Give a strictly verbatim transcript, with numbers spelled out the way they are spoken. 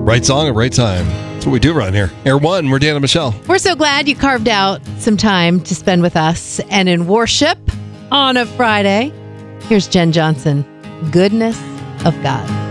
Right song at right time. That's what we do around here. Air One, we're Dan and Michelle. We're so glad you carved out some time to spend with us and in worship on a Friday. Here's Jen Johnson, Goodness of God.